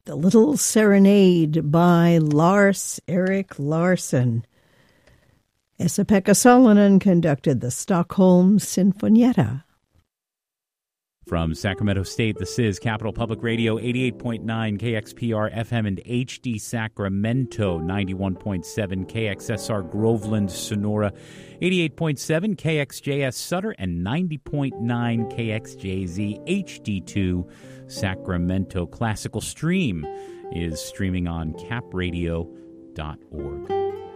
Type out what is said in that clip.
The Little Serenade by Lars-Erik Larsson. Esa-Pekka Salonen conducted the Stockholm Sinfonietta. From Sacramento State, this is Capital Public Radio, 88.9 KXPR FM and HD Sacramento, 91.7 KXSR Groveland, Sonora, 88.7 KXJS Sutter, and 90.9 KXJZ HD2 Sacramento. Classical Stream is streaming on capradio.org.